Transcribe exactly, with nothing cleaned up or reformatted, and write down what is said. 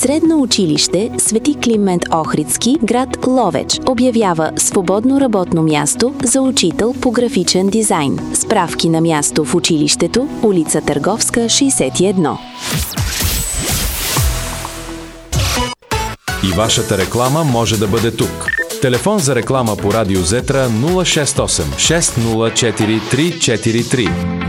Средно училище Свети Климент Охридски, град Ловеч, обявява свободно работно място за учител по графичен дизайн. Справки на място в училището, улица Търговска, шейсет и едно. И вашата реклама може да бъде тук. Телефон за реклама по Радио Зетра нула шест осем шест нула четири три четири три.